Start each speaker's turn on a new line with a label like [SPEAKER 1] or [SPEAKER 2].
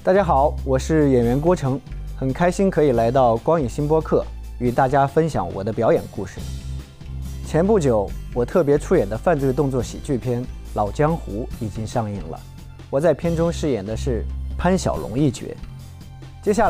[SPEAKER 1] 大家好，我是演员郭成，很开心可以来到光影新播客，与大家分享我的表演故事。前不久，我特别出演的犯罪动作喜剧片《老江湖》已经上映了，我在片中饰演的是潘小龙一角。接下来